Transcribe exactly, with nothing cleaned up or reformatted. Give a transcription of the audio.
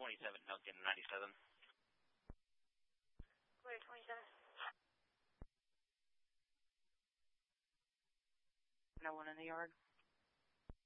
twenty-seven, Duncan, ninety-seven. Clear twenty-seven. No one in the yard.